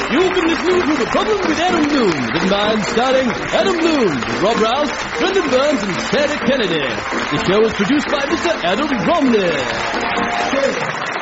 You've been listening to The Problem with Adam Bloom, written by and starring Adam Bloom, with Rob Rouse, Brendan Burns, and Sarah Kennedy. The show is produced by Mr. Adam Bromley.